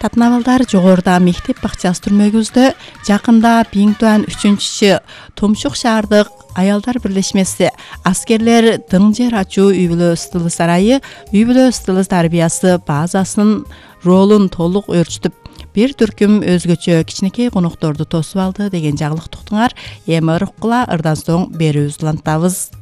Татнабалдар жогоруда мектеп бакчасы түрмөгүздө жакында Биңтуан 3-чү Томшук шаардык аялдар бирлешмеси аскерлер дың жер ачуу үй-бүлө стылы сарайы, үй-бүлө стылы тарбиясы базасынын ролун толук өөрчүтүп, бир түркүм өзгөчө кичинекей конокторду тосуп алды деген жагылыктыктыңар. Эми ырыккыла ырдан соң берүүбүздү улантабыз.